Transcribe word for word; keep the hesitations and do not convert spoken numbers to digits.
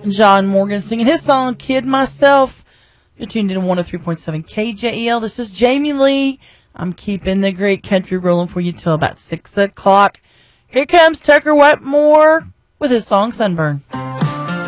John Morgan singing his song, Kid Myself. You're tuned in to one oh three point seven K J E L. This is Jamie Lee. I'm keeping the great country rolling for you till about six o'clock. Here comes Tucker Wetmore with his song, Sunburn.